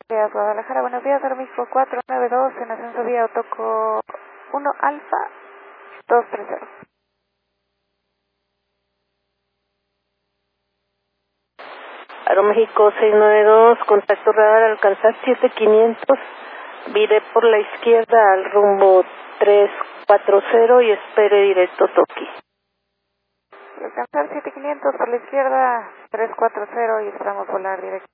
Guadalajara, buenos días, ahora mismo 492 en ascenso vía Otoco 1 Alfa 230. Aeroméxico 692, contacto radar alcanzar 7500, viré por la izquierda al rumbo 340 y espere directo Toki. Alcanzar 7500 por la izquierda 340 y esperamos volar directo.